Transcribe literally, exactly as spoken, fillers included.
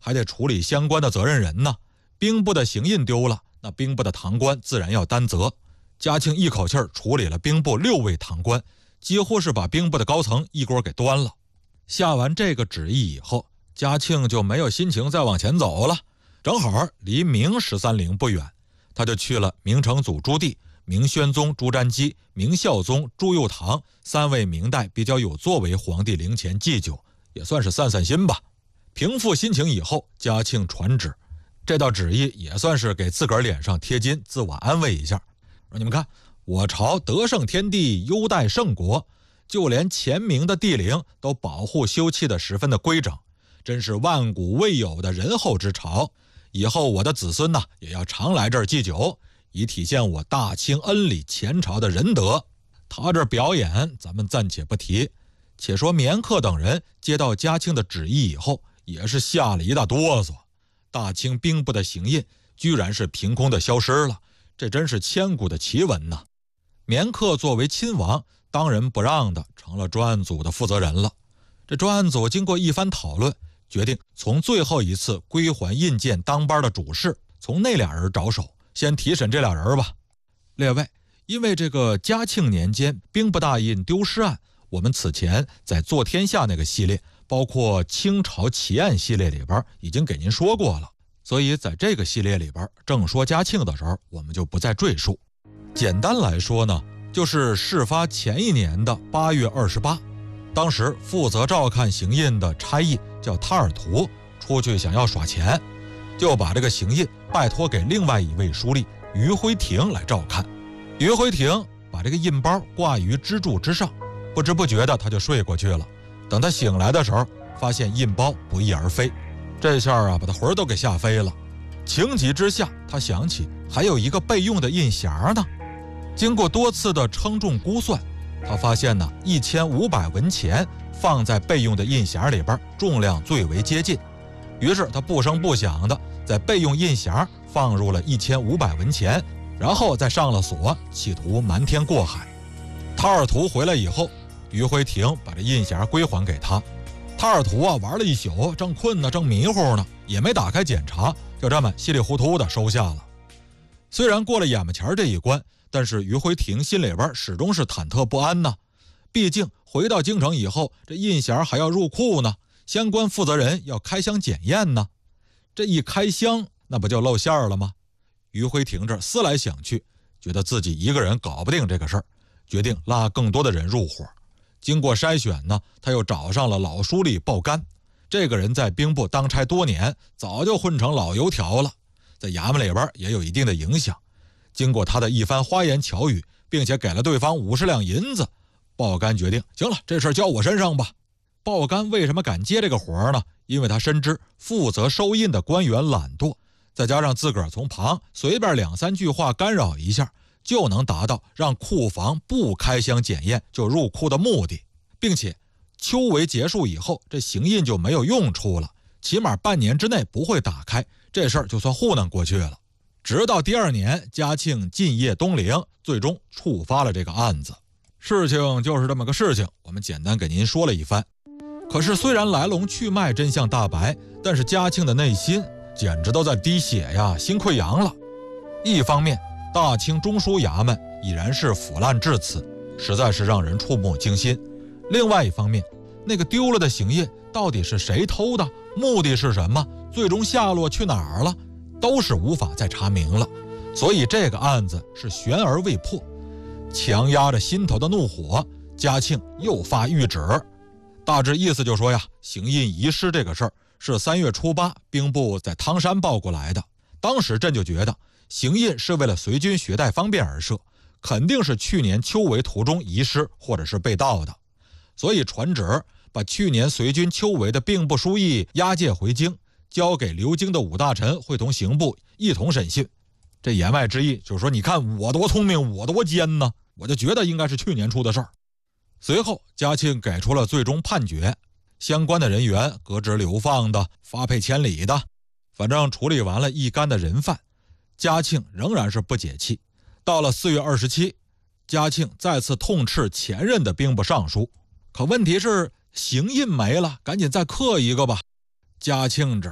还得处理相关的责任人呢。兵部的行印丢了，那兵部的堂官自然要担责。嘉庆一口气儿处理了兵部六位堂官，几乎是把兵部的高层一锅给端了。下完这个旨意以后，嘉庆就没有心情再往前走了。正好离明十三陵不远，他就去了明成祖朱棣、明宣宗朱瞻基、明孝宗朱佑樘三位明代比较有作为皇帝陵前祭酒，也算是散散心吧。平复心情以后，嘉庆传旨，这道旨意也算是给自个儿脸上贴金，自我安慰一下。说你们看，我朝德胜天地，优待圣国，就连前明的帝陵都保护修葺的十分的规整，真是万古未有的仁厚之朝。以后我的子孙呢，也要常来这儿祭酒，以体现我大清恩里前朝的仁德。他这表演咱们暂且不提，且说绵客等人接到嘉庆的旨意以后，也是吓了一大哆嗦。大清兵部的行印居然是凭空的消失了，这真是千古的奇闻呐！绵客作为亲王，当仁不让的成了专案组的负责人了。这专案组经过一番讨论，决定从最后一次归还印鉴当班的主事，从那俩人着手，先提审这俩人吧。列位，因为这个嘉庆年间兵部大印丢失案，我们此前在做天下那个系列，包括清朝奇案系列里边已经给您说过了，所以在这个系列里边正说嘉庆的时候，我们就不再赘述。简单来说呢，就是事发前一年的八月二十八，当时负责照看行印的差役叫塔尔图，出去想要耍钱，就把这个行印拜托给另外一位书吏于辉廷来照看。于辉廷把这个印包挂于支柱之上，不知不觉的他就睡过去了。等他醒来的时候，发现印包不翼而飞，这下啊，把他魂都给吓飞了。情急之下，他想起还有一个备用的印匣呢。经过多次的称重估算，他发现呢，一千五百文钱放在备用的印匣里边，重量最为接近。于是他不声不响的在备用印匣放入了一千五百文钱，然后再上了锁，企图瞒天过海。塔尔图回来以后，于辉廷把这印匣归还给他。塔尔图啊，玩了一宿，正困呢，正迷糊呢，也没打开检查，就这么稀里糊涂的收下了。虽然过了眼巴前这一关，但是于辉廷心里边始终是忐忑不安呢。毕竟回到京城以后，这印匣还要入库呢，相关负责人要开箱检验呢。这一开箱，那不就露馅了吗？于辉廷这思来想去，觉得自己一个人搞不定这个事儿，决定拉更多的人入伙。经过筛选呢，他又找上了老书吏鲍干。这个人在兵部当差多年，早就混成老油条了，在衙门里边也有一定的影响。经过他的一番花言巧语，并且给了对方五十两银子，鲍干决定，行了，这事儿交我身上吧。鲍干为什么敢接这个活呢？因为他深知负责收印的官员懒惰，再加上自个儿从旁随便两三句话干扰一下，就能达到让库房不开箱检验就入库的目的，并且秋闱结束以后，这行印就没有用处了，起码半年之内不会打开，这事儿就算糊弄过去了。直到第二年，嘉庆进谒东陵，最终触发了这个案子。事情就是这么个事情，我们简单给您说了一番。可是虽然来龙去脉真相大白，但是嘉庆的内心简直都在滴血呀，心溃疡了。一方面，大清中书衙门已然是腐烂至此，实在是让人触目惊心。另外一方面，那个丢了的行印到底是谁偷的，目的是什么，最终下落去哪儿了，都是无法再查明了。所以这个案子是悬而未破。强压着心头的怒火，嘉庆又发谕旨，大致意思就说呀，行印遗失这个事儿是三月初八兵部在汤山报过来的。当时朕就觉得行印是为了随军携带方便而设，肯定是去年秋闱途中遗失或者是被盗的，所以传旨把去年随军秋闱的兵部书议押解回京，交给留京的五大臣会同刑部一同审讯。这言外之意就是说，你看我多聪明，我多奸呢，我就觉得应该是去年出的事儿。随后嘉庆给出了最终判决，相关的人员革职流放的，发配千里的，反正处理完了一干的人犯，嘉庆仍然是不解气。到了四月二十七，嘉庆再次痛斥前任的兵部尚书，可问题是行印没了，赶紧再刻一个吧。嘉庆这